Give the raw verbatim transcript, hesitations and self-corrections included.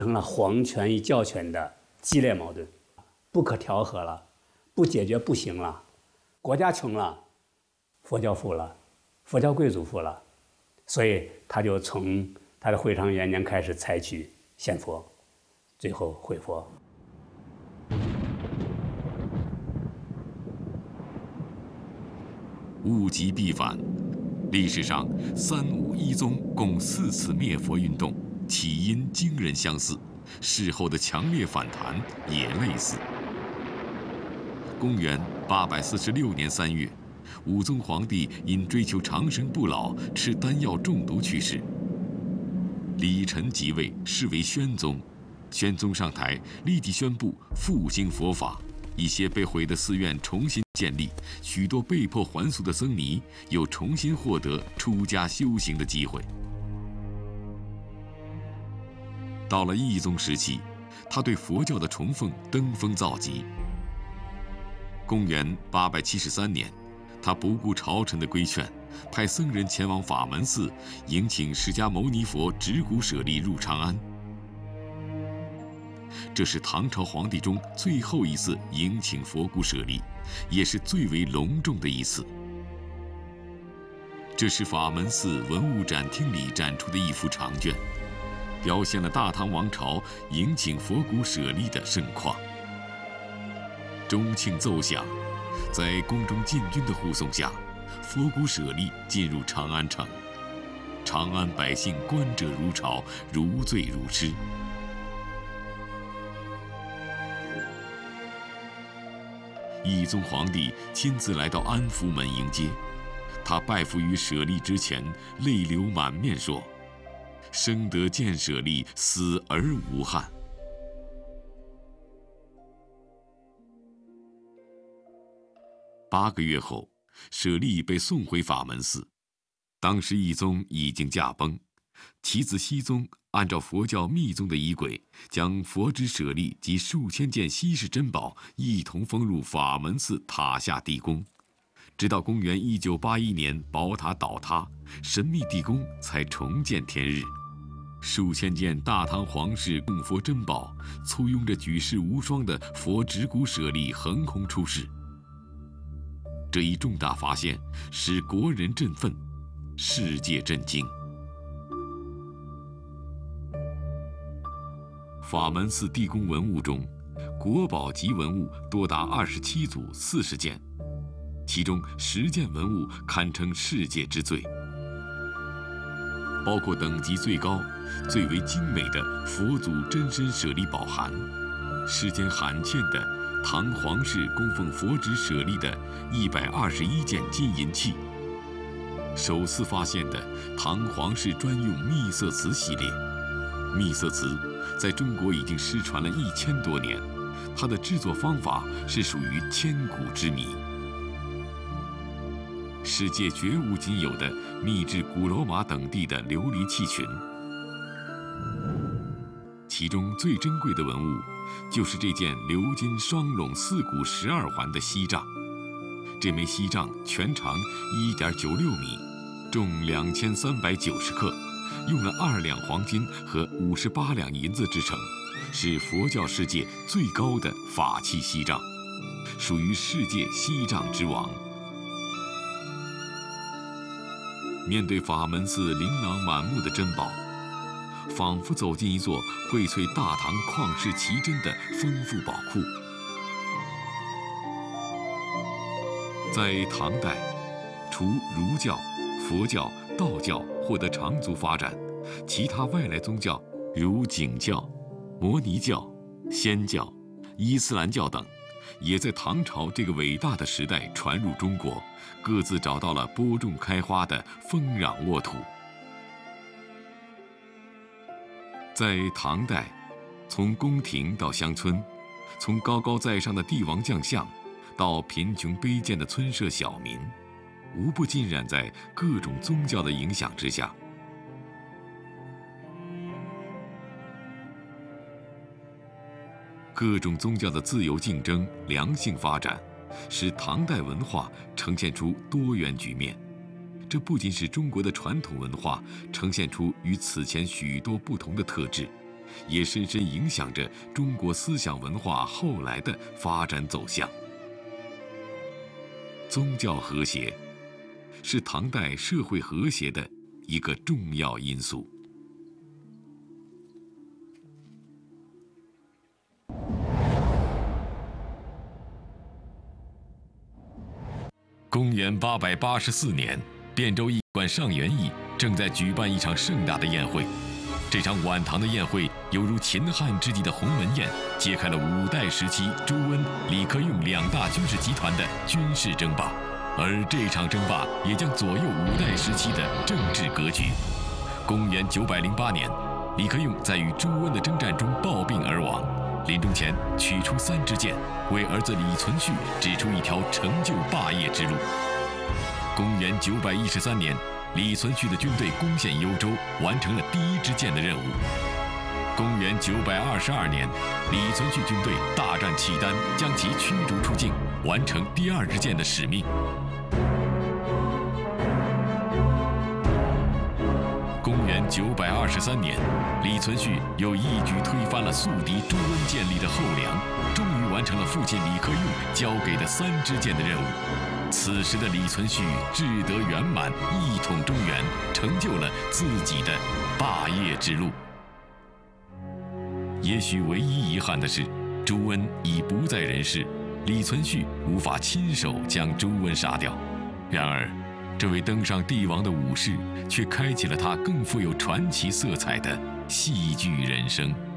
成了皇权与教权的激烈矛盾，不可调和了，不解决不行了。国家穷了，佛教富了，佛教贵族富了，所以他就从他的会昌元年开始采取献佛，最后毁佛。 物极必反，历史上三武一宗共四次灭佛运动，起因惊人相似，事后的强烈反弹也类似。公元八百四十六年三月，武宗皇帝因追求长生不老，吃丹药中毒去世。李忱即位，是为宣宗。宣宗上台，立即宣布复兴佛法，一些被毁的寺院重新建立，许多被迫还俗的僧尼又重新获得出家修行的机会。到了懿宗时期，他对佛教的崇奉登峰造极。公元八百七十三年，他不顾朝臣的规劝，派僧人前往法门寺，迎请释迦牟尼佛指骨舍利入长安。这是唐朝皇帝中最后一次迎请佛骨舍利，也是最为隆重的一次。这是法门寺文物展厅里展出的一幅长卷，表现了大唐王朝迎请佛骨舍利的盛况。钟磬奏响，在宫中禁军的护送下，佛骨舍利进入长安城。长安百姓观者如潮，如醉如痴。懿宗皇帝亲自来到安福门迎接，他拜伏于舍利之前，泪流满面说：“生得见舍利，死而无憾。”八个月后，舍利被送回法门寺。当时懿宗已经驾崩，其子熹宗按照佛教密宗的仪轨，将佛指舍利及数千件稀世珍宝一同封入法门寺塔下地宫。直到公元一九八一年宝塔倒塌，神秘地宫才重见天日。数千件大唐皇室供佛珍宝，簇拥着举世无双的佛指骨舍利横空出世。这一重大发现使国人振奋，世界震惊。法门寺地宫文物中，国宝级文物多达二十七组四十件，其中十件文物堪称世界之最，包括等级最高、最为精美的佛祖真身舍利宝函，世间罕见的唐皇室供奉佛指舍利的一百二十一件金银器，首次发现的唐皇室专用秘色瓷系列。秘色瓷在中国已经失传了一千多年，它的制作方法是属于千古之谜。世界绝无仅有的秘制古罗马等地的琉璃器群，其中最珍贵的文物就是这件鎏金双拢四股十二环的锡杖。这枚锡杖全长一点九六米，重两千三百九十克，用了二两黄金和五十八两银子制成，是佛教世界最高的法器锡杖，属于世界锡杖之王。面对法门寺琳琅满目的珍宝，仿佛走进一座荟萃大唐旷世奇珍的丰富宝库。在唐代，除儒教、佛教、道教获得长足发展，其他外来宗教如景教、摩尼教、祆教、伊斯兰教等，也在唐朝这个伟大的时代传入中国，各自找到了播种开花的丰壤沃土。在唐代，从宫廷到乡村，从高高在上的帝王将相，到贫穷卑贱的村社小民，无不浸染在各种宗教的影响之下。各种宗教的自由竞争、良性发展，使唐代文化呈现出多元局面。这不仅使中国的传统文化呈现出与此前许多不同的特质， 也深深影响着中国思想文化后来的发展走向。宗教和谐是唐代社会和谐的一个重要因素。公元八百八十四年，汴州驿馆上元驿正在举办一场盛大的宴会。这场晚唐的宴会犹如秦汉之际的鸿门宴，揭开了五代时期朱温、李克用两大军事集团的军事争霸，而这场争霸也将左右五代时期的政治格局。公元九百零八年，李克用在与朱温的征战中暴病而亡。临终前取出三支箭，为儿子李存勖指出一条成就霸业之路。公元九百一十三年，李存勖的军队攻陷幽州，完成了第一支箭的任务。公元九百二十二年，李存勖军队大战契丹，将其驱逐出境，完成第二支箭的使命。公元九百二十三年，李存勖又一举推翻了宿敌朱温建立的后梁，终于完成了父亲李克用交给的三支箭的任务。此时的李存勖志得圆满，一统中原，成就了自己的霸业之路。也许唯一遗憾的是，朱温已不在人世，李存勖无法亲手将朱温杀掉。然而，这位登上帝王的武士，却开启了他更富有传奇色彩的戏剧人生。